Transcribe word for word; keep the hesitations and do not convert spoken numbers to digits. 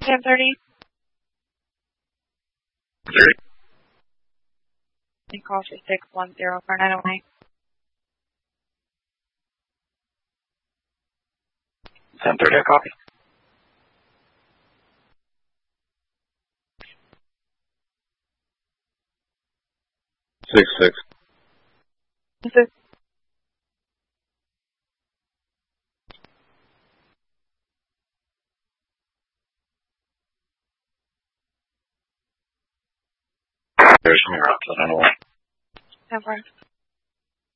ten thirty. Thirty. And call for six one zero for nine oh eight. Ten thirty. I copy. Six six. This is There's me around to the nine oh one. ten four.